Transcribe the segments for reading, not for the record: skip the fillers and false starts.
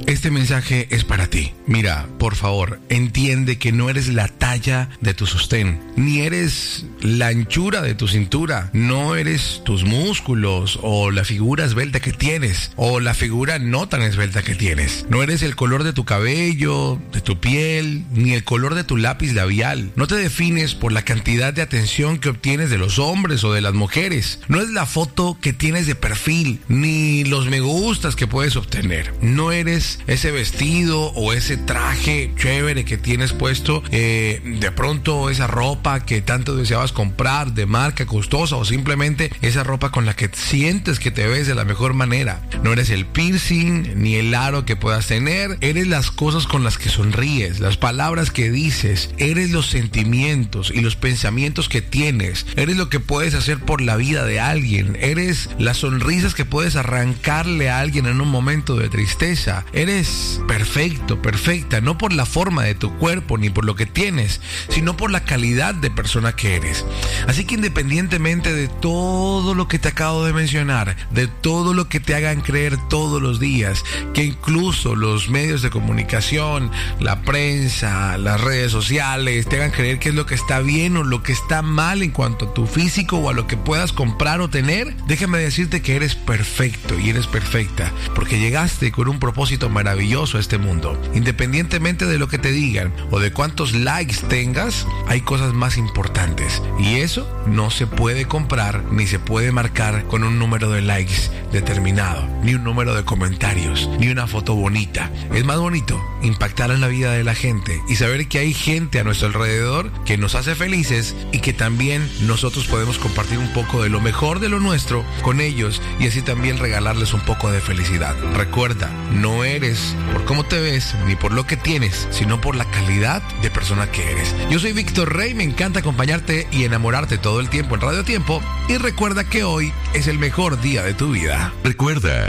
Este mensaje es para ti. Mira, por favor, entiende que no eres la talla de tu sostén, ni eres la anchura de tu cintura, no eres tus músculos o la figura esbelta que tienes o la figura no tan esbelta que tienes. No eres el color de tu cabello, de tu piel, ni el color de tu lápiz labial. No te defines por la cantidad de atención que obtienes de los hombres o de las mujeres. No es la foto que tienes de perfil, ni los me gustas que puedes obtener. No eres ese vestido o ese traje chévere que tienes puesto, de pronto esa ropa que tanto deseabas comprar de marca costosa, o simplemente esa ropa con la que sientes que te ves de la mejor manera. No eres el piercing ni el aro que puedas tener. Eres las cosas con las que sonríes, las palabras que dices. Eres los sentimientos y los pensamientos que tienes. Eres lo que puedes hacer por la vida de alguien. Eres las sonrisas que puedes arrancarle a alguien en un momento de tristeza. Eres perfecto, perfecta, no por la forma de tu cuerpo ni por lo que tienes, sino por la calidad de persona que eres. Así que independientemente de todo lo que te acabo de mencionar, de todo lo que te hagan creer todos los días, que incluso los medios de comunicación, la prensa, las redes sociales, te hagan creer qué es lo que está bien o lo que está mal en cuanto a tu físico o a lo que puedas comprar o tener, déjame decirte que eres perfecto y eres perfecta, porque llegaste con un propósito maravilloso a este mundo. Independientemente de lo que te digan o de cuántos likes tengas, hay cosas más importantes, y eso no se puede comprar ni se puede marcar con un número de likes determinado, ni un número de comentarios, ni una foto bonita. Es más bonito impactar en la vida de la gente y saber que hay gente a nuestro alrededor que nos hace felices y que también nosotros podemos compartir un poco de lo mejor de lo nuestro con ellos y así también regalarles un poco de felicidad. Recuerda, no eres por cómo te ves ni por lo que tienes, sino por la calidad de persona que eres. Yo soy Víctor Rey, me encanta acompañarte y enamorarte todo el tiempo en Radio Tiempo, y recuerda que hoy es el mejor día de tu vida. Recuerda.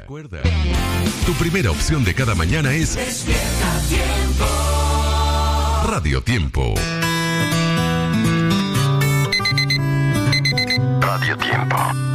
Tu primera opción de cada mañana es Despierta Tiempo. Radio Tiempo. Radio Tiempo.